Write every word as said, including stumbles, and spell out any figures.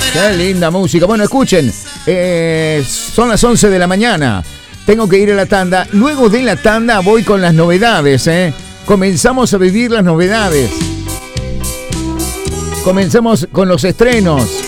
Qué linda música. Bueno, escuchen, eh, son las once de la mañana. Tengo que ir a la tanda. Luego de la tanda voy con las novedades, ¿eh? Comenzamos a vivir las novedades. Comenzamos con los estrenos.